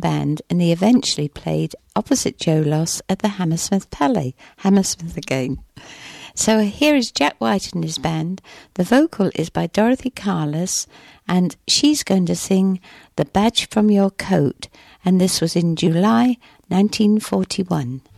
band, and he eventually played opposite Joe Loss at the Hammersmith Palais. Hammersmith again. So here is Jack White and his band. The vocal is by Dorothy Carlos, and she's going to sing The Badge from Your Coat, and this was in July 1941.